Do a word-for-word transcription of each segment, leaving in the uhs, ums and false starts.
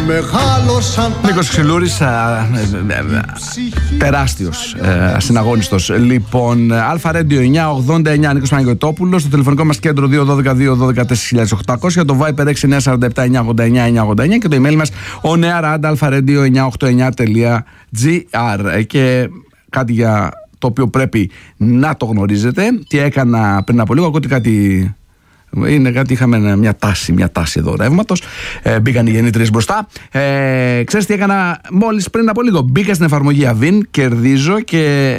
Νίκος Ξυλούρης, τεράστιος, ασυναγώνιστος. Λοιπόν, Αλφα Radio εννιά ογδόντα εννιά, Νίκος Παναγιωτόπουλος. Στο τηλεφωνικό μας κέντρο δύο ένα δύο δύο ένα δύο τέσσερα οκτώ μηδέν, το Viber έξι εννιά τέσσερα επτά εννιά ογδόντα εννιά εννιά ογδόντα εννιά και το email μας on air at alfaradio εννιά ογδόντα εννιά τελεία gr. Και κάτι για το οποίο πρέπει να το γνωρίζετε. Τι έκανα πριν από λίγο, ακούω ότι κάτι... Είναι κάτι, είχαμε μια τάση, μια τάση εδώ ρεύματος. Ε, μπήκαν οι γεννήτριες μπροστά. Ε, ξέρεις τι έκανα μόλις πριν από λίγο? Μπήκα στην εφαρμογή Avin, κερδίζω και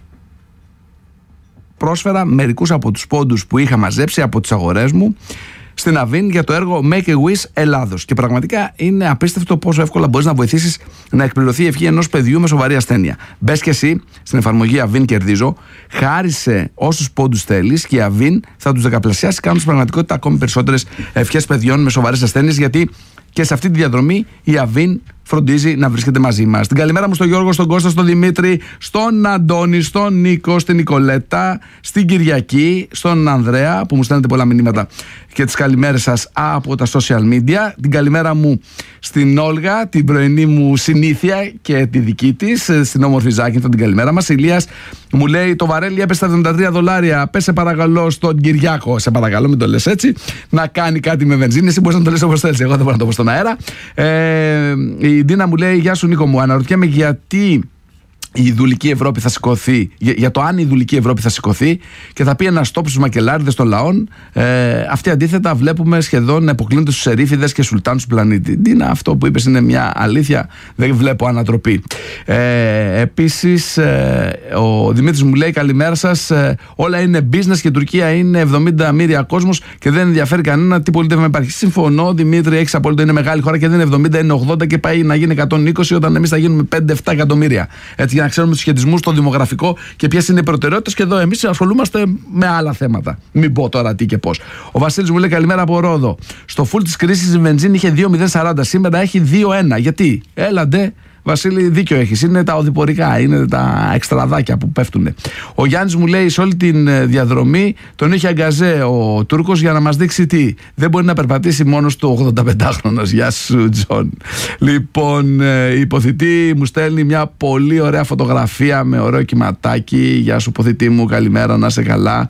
πρόσφερα μερικούς από τους πόντους που είχα μαζέψει από τις αγορές μου στην Avin για το έργο Make a Wish Ελλάδος. Και πραγματικά είναι απίστευτο πόσο εύκολα μπορείς να βοηθήσεις να εκπληρωθεί η ευχή ενός παιδιού με σοβαρή ασθένεια. Μπες και εσύ στην εφαρμογή Avin κερδίζω, χάρισε όσους πόντους θέλεις και η Avin θα τους δεκαπλασιάσει, κάνοντας πραγματικότητα ακόμη περισσότερες ευχές παιδιών με σοβαρές ασθένειες, γιατί και σε αυτή τη διαδρομή η Avin φροντίζει να βρίσκεται μαζί μας. Την καλημέρα μου στον Γιώργο, στον Κώστα, στον Δημήτρη, στον Αντώνη, στον Νίκο, στην Νικολέτα, στην Κυριακή, στον Ανδρέα που μου στέλνετε πολλά μηνύματα και τις καλημέρες σας από τα social media. Την καλημέρα μου στην Όλγα, την πρωινή μου συνήθεια και τη δική της, στην όμορφη Ζάκυνθο, την καλημέρα μας. Ηλίας μου λέει: το βαρέλι έπεσε στα εβδομήντα τρία δολάρια. Πες σε παρακαλώ στον Κυριάκο, σε παρακαλώ, μην το λες έτσι, να κάνει κάτι με βενζίνη. Εσύ μπορείς να το λες όπως θέλεις. Εγώ δεν μπορώ να το πω στον αέρα. Ε, η Ντίνα μου λέει: γεια σου Νίκο μου, αναρωτιέμαι γιατί η Ιδουλική Ευρώπη θα σηκωθεί, για, για το αν η Ιδουλική Ευρώπη θα σηκωθεί και θα πει ένα στόπ στους μακελάριδες των λαών. Ε, αυτοί αντίθετα βλέπουμε σχεδόν να υποκλίνονται στους ερήφιδες και σουλτάνους του πλανήτη. Ντίνα, αυτό που είπες είναι μια αλήθεια, δεν βλέπω ανατροπή. Ε, επίσης, ε, ο Δημήτρης μου λέει: καλημέρα σας. Ε, όλα είναι business και η Τουρκία είναι εβδομήντα μοίρια κόσμος και δεν ενδιαφέρει κανένα τι πολίτευμα υπάρχει. Συμφωνώ, Δημήτρη, έχεις απόλυτο, είναι μεγάλη χώρα και δεν είναι εβδομήντα, είναι ογδόντα και πάει να γίνει εκατόν είκοσι όταν εμείς θα γίνουμε πέντε επτά εκατομμύρια. Έτσι, για να ξέρουμε τους σχετισμούς, το δημογραφικό και ποιες είναι οι προτεραιότητες. Και εδώ εμείς ασχολούμαστε με άλλα θέματα. Μην πω τώρα τι και πώς. Ο Βασίλης μου λέει: καλημέρα από Ρόδο. Στο full της κρίσης η βενζίνη είχε δύο μηδέν σαράντα, σήμερα έχει δύο ένα. Γιατί? Έλαντε. Βασίλη, δίκιο έχεις. Είναι τα οδηπορικά, είναι τα εξτραδάκια που πέφτουν. Ο Γιάννης μου λέει: σε όλη τη διαδρομή τον είχε αγκαζέ ο Τούρκος για να μας δείξει τι. Δεν μπορεί να περπατήσει μόνος του ογδονταπεντάχρονος. Γεια σου, Τζον. Λοιπόν, η υποθητή μου στέλνει μια πολύ ωραία φωτογραφία με ωραίο κυματάκι. Γεια σου, υποθητή μου, καλημέρα, να είσαι καλά.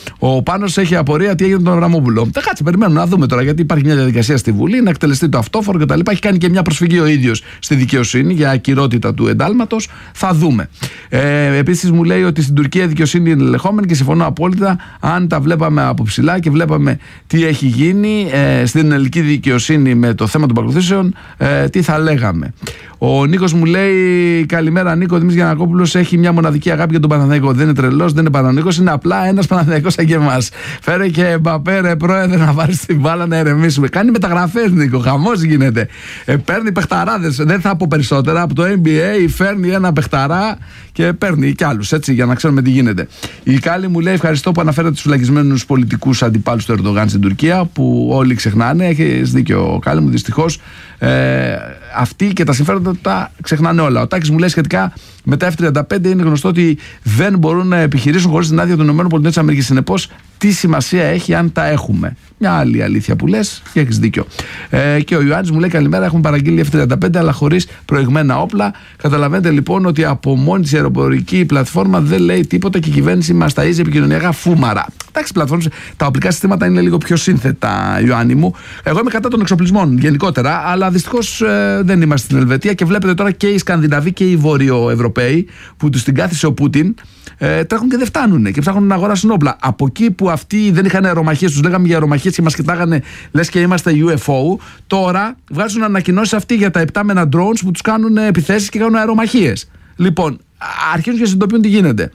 Ο Πάνος έχει απορία τι έγινε τον Αβραμόπουλο. Τα κάτσε, περιμένουμε να δούμε τώρα, γιατί υπάρχει μια διαδικασία στη Βουλή να εκτελεστεί το αυτόφορο κτλ. Έχει κάνει και μια προσφυγή ο ίδιος στη δικαιοσύνη για ακυρότητα του εντάλματος. Θα δούμε. Ε, επίσης μου λέει ότι στην Τουρκία η δικαιοσύνη είναι ελεγχόμενη και συμφωνώ απόλυτα. Αν τα βλέπαμε από ψηλά και βλέπαμε τι έχει γίνει ε, στην ελληνική δικαιοσύνη με το θέμα των παρακολουθήσεων, ε, τι θα λέγαμε. Ο Νίκος μου λέει: καλημέρα Νίκο, ο Δημήτρης Γιαννακόπουλος έχει μια μοναδική αγάπη για τον Παναθηναϊκό. Δεν είναι τρελός, δεν είναι Παναθηναϊκός, είναι απλά ένας Παναθηναϊκός σαν και εμάς. Φέρε και Μπαπέ, ρε πρόεδρε, να βάλεις την μπάλα να ερεμήσουμε. Κάνει μεταγραφές, Νίκο, χαμός γίνεται. Ε, παίρνει παιχταράδες, δεν θα πω περισσότερα. Από το N B A φέρνει ένα παιχταρά και παίρνει κι άλλους, έτσι, για να ξέρουμε τι γίνεται. Η Κάλλη μου λέει: ευχαριστώ που αναφέρατε τους φυλακισμένους πολιτικούς αντιπάλους του Ερντογάν στην Τουρκία, που όλοι ξεχνάνε. Έχεις δίκιο, Κάλλη μου, δυστυχώς. Ε, αυτοί και τα συμφέροντα τα ξεχνάνε όλα. Ο Τάκης μου λέει σχετικά με τα εφ τριάντα πέντε: είναι γνωστό ότι δεν μπορούν να επιχειρήσουν χωρίς την άδεια των ΗΠΑ. Συνεπώς, τι σημασία έχει αν τα έχουμε? Μια άλλη αλήθεια που λες και έχεις δίκιο. Ε, και ο Ιωάννης μου λέει: καλημέρα, έχουμε παραγγείλει εφ τριάντα πέντε αλλά χωρίς προηγμένα όπλα. Καταλαβαίνετε λοιπόν ότι από μόνη της αεροπορική πλατφόρμα δεν λέει τίποτα και η κυβέρνηση μας ταΐζει επικοινωνιακά φούμαρα. Εντάξει, πλατφόρμες, τα οπλικά συστήματα είναι λίγο πιο σύνθετα, Ιωάννη μου. Εγώ είμαι κατά των εξοπλισμών γενικότερα, αλλά δυστυχώς ε, δεν είμαστε στην Ελβετία και βλέπετε τώρα και οι Σκανδιναβοί και οι Βορειοευρωπαίοι που τους την κάθισε ο Πούτιν ε, τρέχουν και δεν φτάνουν και ψάχνουν να αγοράσουν όπλα. Από εκεί που αυτοί δεν είχαν αερομαχίες, τους λέγαμε για αερομαχίες και μας κοιτάγανε λες και είμαστε γιου εφ ο, τώρα βγάζουν ανακοινώσεις αυτοί για τα επτάμενα drones που τους κάνουν επιθέσεις και κάνουν αερομαχίες. Λοιπόν, αρχίζουν και συνειδητοποιούν τι γίνεται.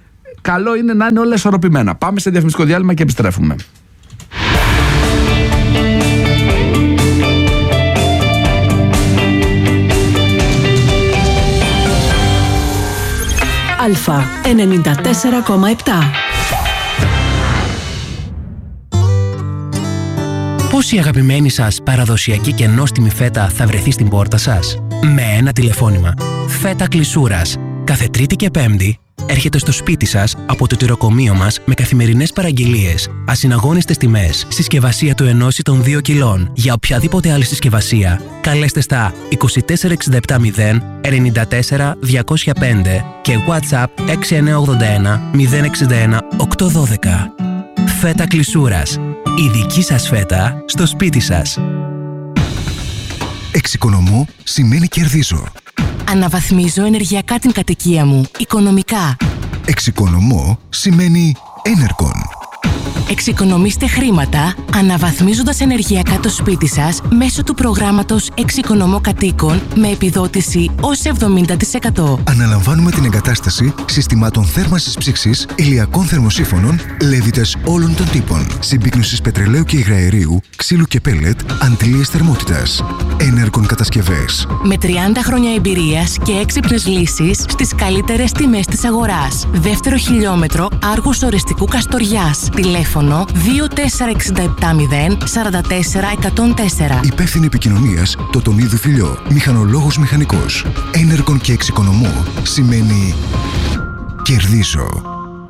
Καλό είναι να είναι όλα ισορροπημένα. Πάμε σε διαφημιστικό διάλειμμα και επιστρέφουμε. Αλφα ενενήντα τέσσερα κόμμα επτά. Πώς η αγαπημένη σας παραδοσιακή και νόστιμη φέτα θα βρεθεί στην πόρτα σας? Με ένα τηλεφώνημα. Φέτα Κλεισούρας. Κάθε Τρίτη και Πέμπτη έρχεται στο σπίτι σας από το τυροκομείο μας με καθημερινές παραγγελίες, ασυναγώνιστες τιμές, συσκευασία του ενός ή των δύο κιλών. Για οποιαδήποτε άλλη συσκευασία, καλέστε στα είκοσι τέσσερα εξήντα επτά μηδέν ενενήντα τέσσερα διακόσια πέντε και WhatsApp έξι εννιά ογδόντα ένα μηδέν εξήντα ένα οκτακόσια δώδεκα. Φέτα Κλεισούρας. Η δική σας φέτα στο σπίτι σας. Εξοικονομώ σημαίνει κερδίζω. Αναβαθμίζω ενεργειακά την κατοικία μου, οικονομικά. Εξοικονομώ σημαίνει Enercon. Εξοικονομήστε χρήματα αναβαθμίζοντας ενεργειακά το σπίτι σας μέσω του προγράμματος Εξοικονομώ Κατοίκων με επιδότηση ως εβδομήντα τοις εκατό. Αναλαμβάνουμε την εγκατάσταση συστημάτων θέρμανσης ψήξης, ηλιακών θερμοσύφωνων, λέβητες όλων των τύπων, συμπίκνωσης πετρελαίου και υγραερίου, ξύλου και πέλετ, αντλίες θερμότητας. Enercon κατασκευές. Με τριάντα χρόνια εμπειρίας και έξυπνες λύσεις στις καλύτερες τιμές της αγοράς. Δεύτερο χιλιόμετρο Άργους Ορεστικού Καστοριάς. Τηλέφωνο δύο τέσσερα εξήντα επτά μηδέν σαράντα τέσσερα εκατόν τέσσερα. Υπεύθυνη επικοινωνίας Τοτονίδου Φιλιό. Μηχανολόγος μηχανικός. Enercon και εξοικονομώ σημαίνει κερδίζω.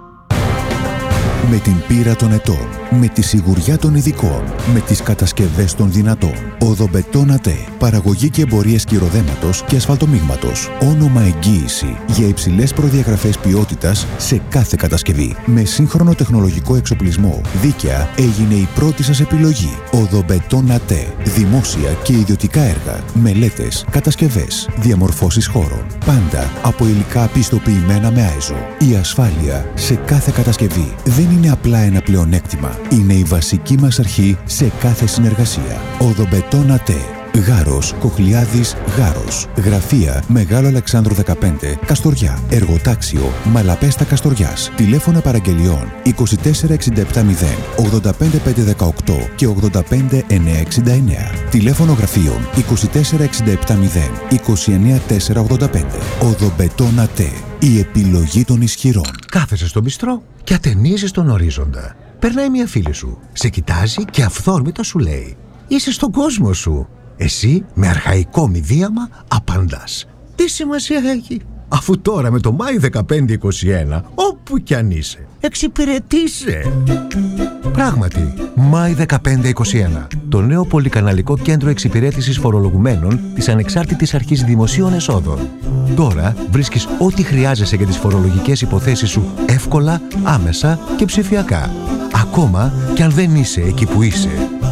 Με την πείρα των ετών, με τη σιγουριά των ειδικών, με τις κατασκευές των δυνατών. Οδομπετόνατε. Παραγωγή και εμπορία σκυροδέματος και ασφαλτομίγματος. Όνομα εγγύηση για υψηλές προδιαγραφές ποιότητας σε κάθε κατασκευή. Με σύγχρονο τεχνολογικό εξοπλισμό, δίκαια έγινε η πρώτη σας επιλογή. Οδομπετόνατε. Δημόσια και ιδιωτικά έργα, μελέτες, κατασκευές, διαμορφώσεις χώρων. Πάντα από υλικά πιστοποιημένα με άιζο. Η ασφάλεια σε κάθε κατασκευή δεν είναι απλά ένα πλεονέκτημα. Είναι η βασική μας αρχή σε κάθε συνεργασία. Οδομπετόνατε. Γάρος, Κοχλιάδης, Γάρος. Γραφεία Μεγάλο Αλεξάνδρου δεκαπέντε, Καστοριά. Εργοτάξιο Μαλαπέστα Καστοριάς. Τηλέφωνα παραγγελιών είκοσι τέσσερα εξήντα επτά μηδέν ογδόντα πέντε πεντακόσια δεκαοκτώ και ογδόντα πέντε εννιακόσια εξήντα εννέα. Τηλέφωνο γραφείων είκοσι τέσσερα εξήντα επτά μηδέν είκοσι εννέα τετρακόσια ογδόντα πέντε. Οδομπετόνατε. Η επιλογή των ισχυρών. Κάθεσαι στο μπιστρό και ατενίζεις τον ορίζοντα. Περνάει μια φίλη σου, σε κοιτάζει και αυθόρμητα σου λέει: είσαι στον κόσμο σου. Εσύ με αρχαϊκό μηδίαμα απαντάς: τι σημασία έχει, αφού τώρα με το Μάη δεκαπέντε είκοσι ένα όπου κι αν είσαι εξυπηρετείσαι. Πράγματι, Μάη δεκαπέντε είκοσι ένα, το νέο πολυκαναλικό κέντρο εξυπηρέτησης φορολογουμένων της Ανεξάρτητης Αρχής Δημοσίων Εσόδων. Τώρα βρίσκεις ό,τι χρειάζεσαι για τις φορολογικές υποθέσεις σου εύκολα, άμεσα και ψηφιακά. Ακόμα κι αν δεν είσαι εκεί που είσαι.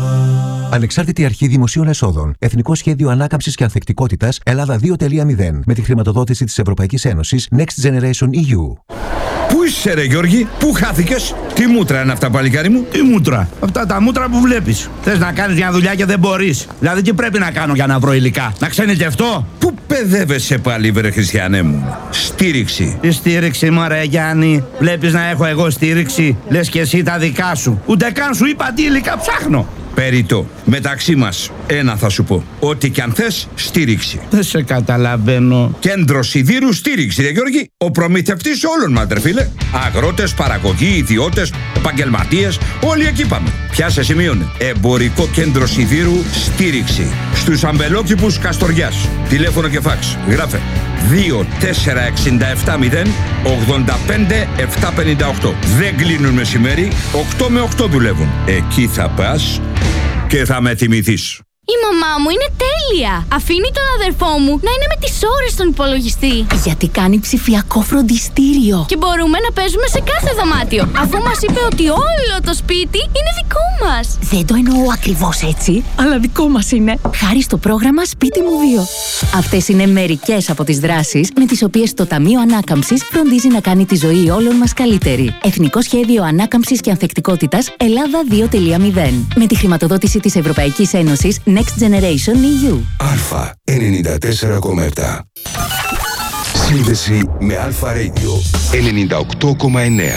Ανεξάρτητη Αρχή Δημοσίων Εσόδων. Εθνικό Σχέδιο Ανάκαμψης και Ανθεκτικότητας Ελλάδα δύο τελεία μηδέν. Με τη χρηματοδότηση της Ευρωπαϊκής Ένωσης Next Generation ι γιου. Πού είσαι ρε Γιώργη, πού χάθηκες? Τι μούτρα είναι αυτά παλικάρι μου? Τι μούτρα? Αυτά τα μούτρα που βλέπεις. Θες να κάνεις μια δουλειά και δεν μπορείς. Δηλαδή τι πρέπει να κάνω για να βρω υλικά? Να ξενιτευτώ? Πού παιδεύεσαι πάλι βρε Χριστιανέ μου? Στήριξη. Τι στήριξη μωρέ Γιάννη? Βλέπεις να έχω εγώ στήριξη? Λες και εσύ τα δικά σου. Ούτε καν σου είπα τι υλικά ψάχνω. Περιττό. Μεταξύ μας, ένα θα σου πω. Ό,τι κι αν θες, στήριξη. Δεν σε καταλαβαίνω. Κέντρο Σιδήρου στήριξη, ρε Γιώργη. Ο προμηθευτής όλων μας, ρε φίλε. Αγρότες, παραγωγοί, ιδιώτες, επαγγελματίες, όλοι εκεί πάμε. Πιάσε σημείωνε. Εμπορικό κέντρο Σιδήρου στήριξη. Στους αμπελόκηπους Καστοριάς. Τηλέφωνο και φάξ. Γράφε δύο τέσσερα εξήντα επτά μηδέν ογδόντα πέντε επτακόσια πενήντα οκτώ. Δεν κλείνουν μεσημέρι, οκτώ με οκτώ δουλεύουν. Εκεί θα πας και θα με θυμηθείς. Η μαμά μου είναι τέλεια! Αφήνει τον αδερφό μου να είναι με τις ώρες στον υπολογιστή. Γιατί κάνει ψηφιακό φροντιστήριο. Και μπορούμε να παίζουμε σε κάθε δωμάτιο, αφού μας είπε ότι όλο το σπίτι είναι δικό μας. Δεν το εννοώ ακριβώς έτσι, αλλά δικό μας είναι. Χάρη στο πρόγραμμα Σπίτι μου δύο. Αυτές είναι μερικές από τις δράσεις με τις οποίες το Ταμείο Ανάκαμψης φροντίζει να κάνει τη ζωή όλων μας καλύτερη. Εθνικό Σχέδιο Ανάκαμψης και Ανθεκτικότητας Ελλάδα δύο τελεία μηδέν. Με τη χρηματοδότηση της Ευρωπαϊκής Ένωσης Next Generation ι γιου. Αλφα ενενήντα τέσσερα κόμμα επτά. Σύνδεση με Αλφα Radio ενενήντα οκτώ κόμμα εννέα.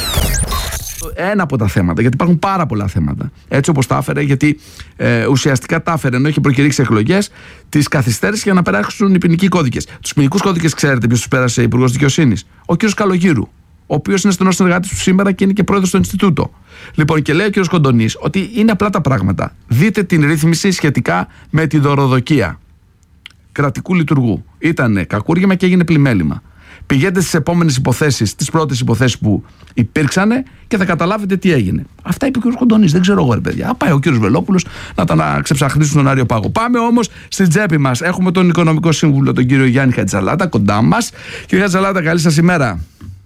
Ένα από τα θέματα, γιατί υπάρχουν πάρα πολλά θέματα. Έτσι όπως τα έφερε, γιατί ε, ουσιαστικά τα έφερε ενώ είχε προκηρύξει εκλογές, τις καθυστέρησε για να περάσουν οι ποινικοί κώδικες. Τους ποινικούς κώδικες, ξέρετε ποιος τους πέρασε υπουργός δικαιοσύνης? Ο κ. Καλογύρου, ο οποίος είναι στενός συνεργάτης του σήμερα και είναι και πρόεδρος του Ινστιτούτο. Λοιπόν, και λέει ο κ. Κοντονής ότι είναι απλά τα πράγματα. Δείτε την ρύθμιση σχετικά με τη δωροδοκία κρατικού λειτουργού. Ήτανε κακούργημα και έγινε πλημέλημα. Πηγαίνετε στις επόμενες υποθέσεις, τις πρώτες υποθέσεις που υπήρξανε και θα καταλάβετε τι έγινε. Αυτά είπε ο κ. Κοντονής. Δεν ξέρω εγώ, ρε παιδιά. Α, πάει ο κ. Βελόπουλος να τα να ξεψαχνίσουν στον Άριο Πάγο. Πάμε όμως στην τσέπη μας. Έχουμε τον Οικονομικό Σύμβουλο, τον κύριο Γιάννη Χατζαλάτα, κοντά μας. Κύριε Χατζαλάτα, καλή σας ημέρα.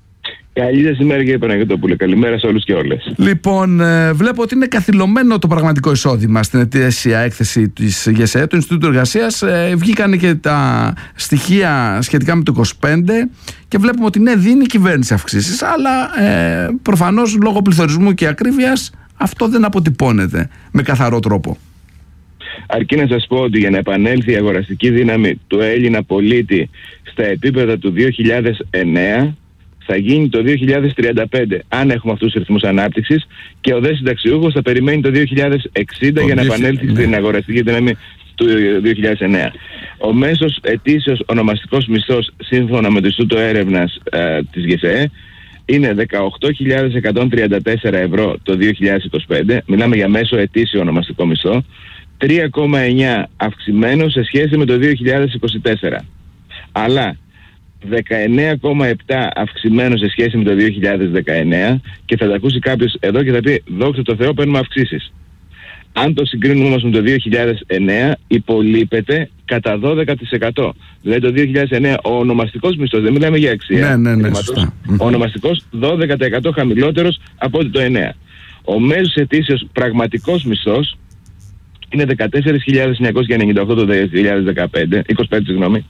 Καλή σας ημέρα, κύριε Παναγιώτοπουλε. Καλημέρα σε όλους και όλες. Λοιπόν, ε, βλέπω ότι είναι καθυλωμένο το πραγματικό εισόδημα στην ετήσια έκθεση της ΓΕΣΕ, του Ινστιτούτου Εργασίας. Ε, βγήκαν και τα στοιχεία σχετικά με το είκοσι πέντε και βλέπουμε ότι ναι, δίνει η κυβέρνηση αυξήσεις, αλλά ε, προφανώς λόγω πληθωρισμού και ακρίβειας αυτό δεν αποτυπώνεται με καθαρό τρόπο. Αρκεί να σας πω ότι για να επανέλθει η αγοραστική δύναμη του Έλληνα πολίτη στα επίπεδα του δύο χιλιάδες εννέα, θα γίνει το δύο χιλιάδες τριάντα πέντε, αν έχουμε αυτούς τους ρυθμούς ανάπτυξης, και ο δε συνταξιούχος θα περιμένει το δύο χιλιάδες εξήντα για να επανέλθει ναι. στην αγοραστική δύναμη του δύο χιλιάδες εννέα. Ο μέσος ετήσιος ονομαστικός μισθός, σύμφωνα με το Ινστιτούτο Έρευνας ε, της ΓΕΣΕ, είναι δεκαοκτώ χιλιάδες εκατόν τριάντα τέσσερα ευρώ το δύο χιλιάδες είκοσι πέντε. Μιλάμε για μέσο ετήσιο ονομαστικό μισθό, τρία κόμμα εννέα αυξημένο σε σχέση με το δύο χιλιάδες είκοσι τέσσερα. Αλλά δεκαεννέα κόμμα επτά αυξημένο σε σχέση με το δύο χιλιάδες δεκαεννέα, και θα τα ακούσει κάποιος εδώ και θα πει δόξα τω Θεώ, παίρνουμε αυξήσεις. Αν το συγκρίνουμε όμως με το δύο χιλιάδες εννέα, υπολείπεται κατά δώδεκα τοις εκατό. Δηλαδή το δύο χιλιάδες εννέα ο ονομαστικός μισθός, δεν μιλάμε για αξία, ναι, ναι, ναι, σωστά. Ο ονομαστικός δώδεκα τοις εκατό χαμηλότερος από ό,τι το εννέα. Ο μέσος ετήσιος πραγματικός μισθός είναι δεκατέσσερις χιλιάδες εννιακόσια ενενήντα οκτώ το δύο χιλιάδες δεκαπέντε, είκοσι πέντε, συγγνώμη.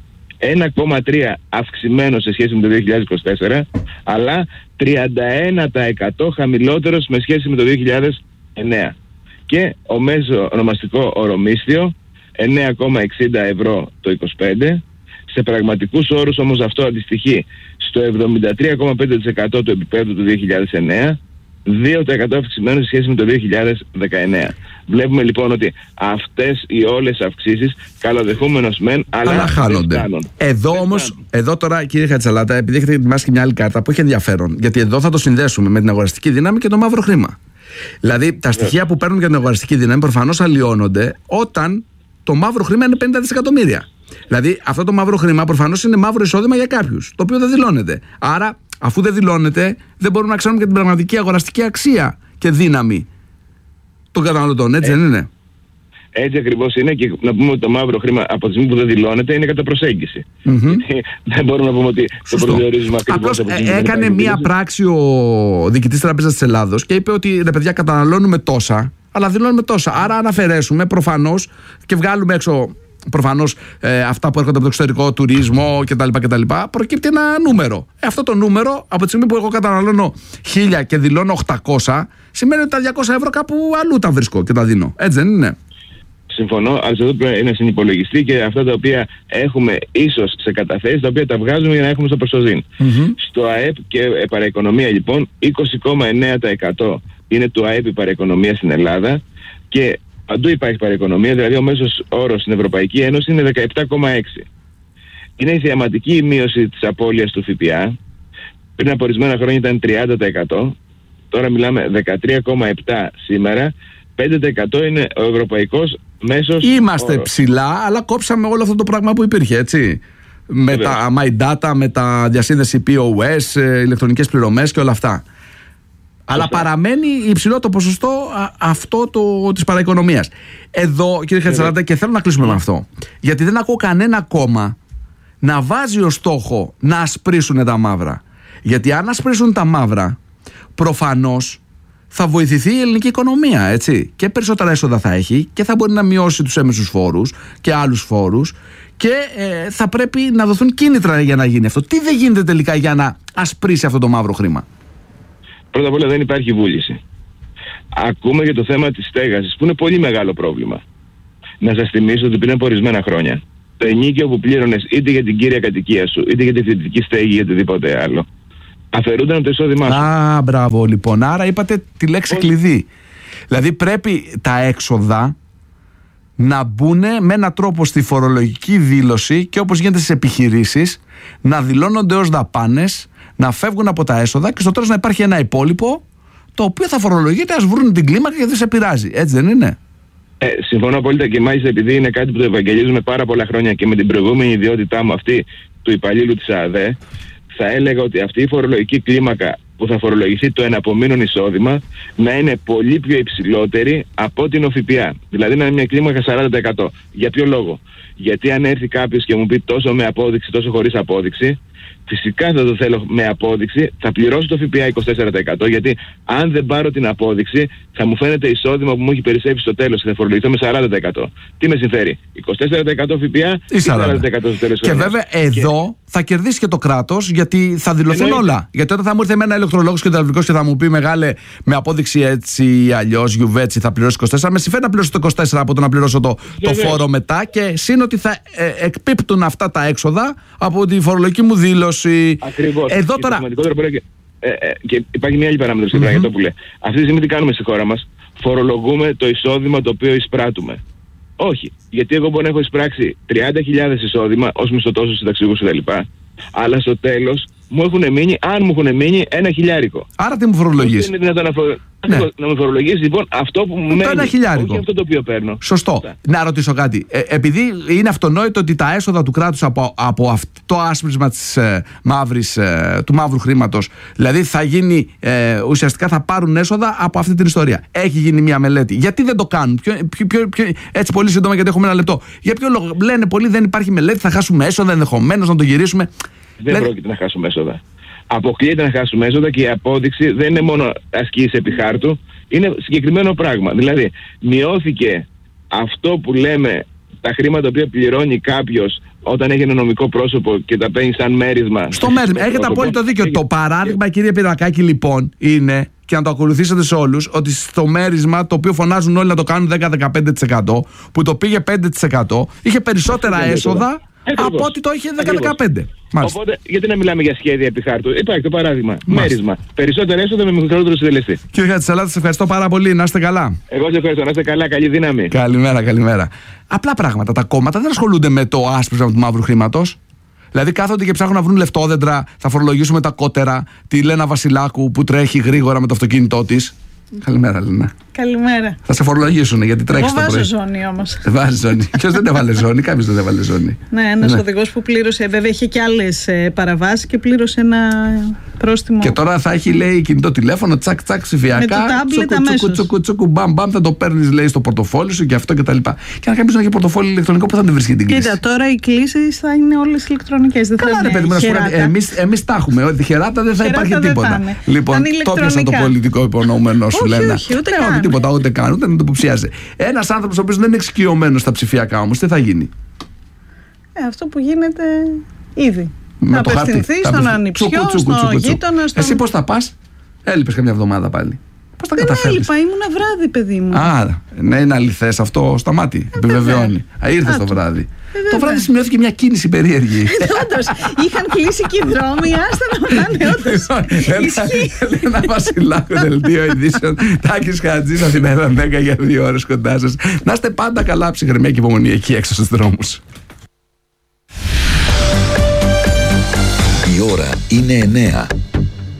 ένα κόμμα τρία αυξημένο σε σχέση με το δύο χιλιάδες είκοσι τέσσερα, αλλά τριάντα ένα τοις εκατό χαμηλότερος με σχέση με το δύο χιλιάδες εννέα. Και ο μέσο ονομαστικό ορομίσθιο εννέα κόμμα εξήντα ευρώ το είκοσι πέντε. Σε πραγματικούς όρους όμως αυτό αντιστοιχεί στο εβδομήντα τρία κόμμα πέντε τοις εκατό του επίπεδου του δύο χιλιάδες εννέα, δύο τοις εκατό αυξημένο σε σχέση με το δύο χιλιάδες δεκαεννέα. Βλέπουμε λοιπόν ότι αυτές οι όλες αυξήσεις, καλοδεχούμενος μεν, αλλά, αλλά χάνονται. Εδώ όμως, εδώ τώρα κύριε Χατζαλάτα, επειδή έχετε ετοιμάσει και μια άλλη κάρτα που έχει ενδιαφέρον, γιατί εδώ θα το συνδέσουμε με την αγοραστική δύναμη και το μαύρο χρήμα. Δηλαδή τα στοιχεία yeah. που παίρνουν για την αγοραστική δύναμη προφανώς αλλοιώνονται όταν το μαύρο χρήμα είναι πενήντα δισεκατομμύρια. Δηλαδή αυτό το μαύρο χρήμα προφανώς είναι μαύρο εισόδημα για κάποιους, το οποίο δεν δηλώνεται. Άρα, αφού δεν δηλώνεται, δεν μπορούμε να ξέρουμε και την πραγματική αγοραστική αξία και δύναμη των καταναλωτών, έτσι ε, δεν είναι? Έτσι ακριβώς είναι, και να πούμε ότι το μαύρο χρήμα από τη στιγμή που δεν δηλώνεται είναι κατά προσέγγιση. Mm-hmm. Δεν μπορούμε να πούμε ότι Σωστό. το προσδιορίζουμε ακριβώς. Απλώς ε, έκανε μία πράξη ο διοικητής Τράπεζας της Ελλάδος και είπε ότι ρε παιδιά, καταναλώνουμε τόσα, αλλά δηλώνουμε τόσα. Άρα, αν αφαιρέσουμε προφανώς και βγάλουμε έξω προφανώς ε, αυτά που έρχονται από το εξωτερικό, τουρισμό κτλ. κτλ προκύπτει ένα νούμερο. Ε, αυτό το νούμερο, από τη στιγμή που εγώ καταναλώνω χίλια και δηλώνω οκτακόσια, σημαίνει ότι τα διακόσια ευρώ κάπου αλλού τα βρίσκω και τα δίνω. Έτσι δεν είναι? Συμφωνώ, αλλά εδώ πρέπει να συνυπολογιστεί και αυτά τα οποία έχουμε ίσως σε καταθέσεις, τα οποία τα βγάζουμε για να έχουμε στο προστοζήν. Mm-hmm. Στο ΑΕΠ και παραοικονομία λοιπόν, είκοσι κόμμα εννέα τοις εκατό είναι το ΑΕΠ η παραοικονομία στην Ελλάδα, και παντού υπάρχει παραοικονομία, δηλαδή ο μέσος όρος στην Ευρωπαϊκή Ένωση είναι δεκαεπτά κόμμα έξι. Είναι η θεαματική μείωση της απώλειας του ΦΠΑ. Πριν από ορισμένα χρόνια ήταν τριάντα τοις εκατό, τώρα μιλάμε δεκατρία κόμμα επτά σήμερα, πέντε τοις εκατό είναι ο ευρωπαϊκός μέσος Είμαστε όρος. Ψηλά, αλλά κόψαμε όλο αυτό το πράγμα που υπήρχε, έτσι. Με Βέβαια. τα My Data, με τα διασύνδεση πι ο ες, ηλεκτρονικές πληρωμές και όλα αυτά. Αλλά Σωστά. παραμένει υψηλό το ποσοστό α, αυτό το, της παραοικονομίας. Εδώ, κύριε Χατζαλάτα, και θέλω να κλείσουμε με αυτό, γιατί δεν ακούω κανένα κόμμα να βάζει ως στόχο να ασπρίσουν τα μαύρα. Γιατί αν ασπρίσουν τα μαύρα, προφανώς θα βοηθηθεί η ελληνική οικονομία, έτσι. Και περισσότερα έσοδα θα έχει και θα μπορεί να μειώσει τους έμεσους φόρους και άλλους φόρους, και ε, θα πρέπει να δοθούν κίνητρα για να γίνει αυτό. Τι δεν γίνεται τελικά για να ασπρίσει αυτό το μαύρο χρήμα? Πρώτα απ' όλα δεν υπάρχει βούληση. Ακούμε για το θέμα της στέγασης, που είναι πολύ μεγάλο πρόβλημα. Να σας θυμίσω ότι πριν από ορισμένα χρόνια, το ενίκιο που πλήρωνες είτε για την κύρια κατοικία σου, είτε για τη φοιτητική στέγη ή οτιδήποτε άλλο, αφαιρούνταν από το εισόδημά σου. Α, μπράβο λοιπόν. Άρα είπατε τη λέξη Πώς? κλειδί. Δηλαδή πρέπει τα έξοδα να μπουν με έναν τρόπο στη φορολογική δήλωση, και όπως γίνεται στις επιχειρήσεις, να δηλώνονται ως δαπάνες, να φεύγουν από τα έσοδα, και στο τέλος να υπάρχει ένα υπόλοιπο το οποίο θα φορολογείται, ας βρουν την κλίμακα και δεν σε πειράζει. Έτσι δεν είναι? Ε, συμφωνώ απόλυτα, και μάλιστα επειδή είναι κάτι που το ευαγγελίζουμε πάρα πολλά χρόνια, και με την προηγούμενη ιδιότητά μου αυτή του υπαλλήλου της ΑΔΕ, θα έλεγα ότι αυτή η φορολογική κλίμακα που θα φορολογηθεί το εναπομείνον εισόδημα να είναι πολύ πιο υψηλότερη από την ΦΠΑ. Δηλαδή να είναι μια κλίμακα σαράντα τοις εκατό. Για ποιο λόγο? Γιατί αν έρθει κάποιος και μου πει τόσο με απόδειξη, τόσο χωρίς απόδειξη, φυσικά θα το θέλω με απόδειξη, θα πληρώσω το ΦΠΑ είκοσι τέσσερα τοις εκατό, γιατί αν δεν πάρω την απόδειξη θα μου φαίνεται εισόδημα που μου έχει περισσέψει στο τέλος και θα φορολογηθώ με σαράντα τοις εκατό. Τι με συμφέρει, είκοσι τέσσερα τοις εκατό ΦΠΑ ή σαράντα τοις εκατό στο τέλος? Και βέβαια εδώ και... θα κερδίσει και το κράτος, γιατί θα δηλωθούν εννοείται όλα. Γιατί όταν θα μου έρθει με ένα ηλεκτρολόγος και ταλβικός και θα μου πει μεγάλε με απόδειξη έτσι ή αλλιώς, γιουβέτσι θα πληρώσει είκοσι τέσσερα, με συμφέρει να πληρώσω το είκοσι τέσσερα από το να πληρώσω το, το φόρο μετά, και σύν ότι θα ε, εκπίπτουν αυτά τα έξοδα από τη φορολογική μου δήλωση. Ακριβώς. Εδώ και τώρα. Και, ε, ε, και υπάρχει μια άλλη παράμετρο στην mm-hmm. που λέει. Αυτή τη στιγμή τι κάνουμε στη χώρα μας? Φορολογούμε το εισόδημα το οποίο εισπράττουμε. Όχι. Γιατί εγώ μπορώ να έχω εισπράξει τριάντα χιλιάδες εισόδημα ως μισθωτός, συνταξιούχος κτλ. Αλλά στο τέλος μου έχουν μείνει, αν μου έχουν μείνει, ένα χιλιάρικο. Άρα τι μου φορολογείς? Είναι δυνατόν να, φο... ναι. να μου φορολογείς λοιπόν αυτό που μου μένει, ένα χιλιάρικο. Όχι αυτό το οποίο παίρνω. Σωστό. Φωστά. Να ρωτήσω κάτι. Ε, επειδή είναι αυτονόητο ότι τα έσοδα του κράτους από, από αυτό το άσπρισμα της, ε, μαύρης, ε, του μαύρου χρήματος, δηλαδή θα γίνει, ε, ουσιαστικά θα πάρουν έσοδα από αυτή την ιστορία. Έχει γίνει μια μελέτη. Γιατί δεν το κάνουν? Ποιο, ποιο, ποιο, ποιο, έτσι πολύ σύντομα, γιατί έχουμε ένα λεπτό. Για ποιο λόγο? Λένε πολλοί δεν υπάρχει μελέτη, θα χάσουμε έσοδα, ενδεχομένως να το γυρίσουμε. Δεν Λέ... πρόκειται να χάσουμε έσοδα. Αποκλείεται να χάσουμε έσοδα, και η απόδειξη δεν είναι μόνο ασκήσεις επί χάρτου, είναι συγκεκριμένο πράγμα. Δηλαδή, μειώθηκε αυτό που λέμε τα χρήματα που πληρώνει κάποιος όταν έχει ένα νομικό πρόσωπο και τα παίρνει σαν μέρισμα. Στο μέρισμα. Έχετε απόλυτο δίκιο. Έχει... Το παράδειγμα, κύριε Πυρακάκη, λοιπόν, είναι, και να το ακολουθήσετε σε όλους, ότι στο μέρισμα το οποίο φωνάζουν όλοι να το κάνουν δέκα με δεκαπέντε τοις εκατό, που το πήγε πέντε τοις εκατό, είχε περισσότερα έσοδα από ότι το είχε δέκα με δεκαπέντε. Οπότε, γιατί να μιλάμε για σχέδια επί χάρτου? Υπάρχει το παράδειγμα. Μάλιστα. Μέρισμα. Περισσότερα έσοδα με μικρότερο συντελεστή. Κύριε Χατζησαλάτη, σε ευχαριστώ πάρα πολύ. Να είστε καλά. Εγώ σε ευχαριστώ. Να είστε καλά. Καλή δύναμη. Καλημέρα, καλημέρα. Απλά πράγματα. Τα κόμματα δεν ασχολούνται με το άσπρισμα του μαύρου χρήματος. Δηλαδή κάθονται και ψάχνουν να βρουν λεφτόδεντρα. Θα φορολογήσουμε τα κότερα. Τη Λένα Βασιλάκου που τρέχει γρήγορα με το αυτοκίνητό της. Καλημέρα, Λένα. Καλημέρα. Θα σε φορολογήσουν γιατί τρέχει το πρωί. Εγώ βάζω ζώνη όμως. Βάζει ζώνη. Ποιος δεν έβαλε ζώνη? Κάποιος δεν έβαλε ζώνη. Ναι, ένας ναι. οδηγός που πλήρωσε, βέβαια είχε και άλλες ε, παραβάσεις και πλήρωσε ένα πρόστιμο. Και τώρα θα έχει, λέει, κινητό τηλέφωνο, τσακ τσακ ψηφιακά. Με το τάμπλετ αμέσως. Τσουκου τσουκου μπαμ μπαμ, θα το παίρνεις, λέει, στο πορτοφόλι σου και αυτό και τα λοιπά. Και αν κάποιος να έχει πορτοφόλι ηλεκτρονικό, πού θα την βρίσκει την κλίση? Κοίτα, τώρα οι κλήσεις θα είναι όλες ηλεκτρονικές. Δεν Καλά, θα είναι παιδί, εμείς τα έχουμε. Ότι χεράτα δεν θα υπάρχει τίποτα. Λοιπόν, το πιάσα το πολιτικό υπονοούμενο σου, λένε. Ούτε τίποτα, ούτε καν, ούτε να το υποψιάζει. Ένας άνθρωπος ο οποίος δεν είναι εξοικειωμένος στα ψηφιακά όμως, τι θα γίνει? Ε, αυτό που γίνεται ήδη. Με θα απευθυνθεί στον ανιψιό, στον γείτονα. Στον... Εσύ πώς θα πας? Έλειπες καμιά εβδομάδα πάλι. Πώς τα καταφέρεις? Δεν έλειπα, ήμουνα βράδυ, παιδί μου. Α, ναι, είναι αληθές αυτό στα μάτι. Ε, επιβεβαιώνει. Α, ήρθες το βράδυ. Ε, το βράδυ σημειώθηκε μια κίνηση περίεργη. Όντως, είχαν κλείσει και οι δρόμοι, άστα να πάνε, όντως. Ένα Βασιλάκο, δελτίο ειδήσεων. Τάκης Χατζής, Αθηνά δέκα για δύο ώρες κοντά σας. Να είστε πάντα καλά, ψυχραιμία και υπομονή εκεί έξω στους δρόμους. Η ώρα είναι εννέα.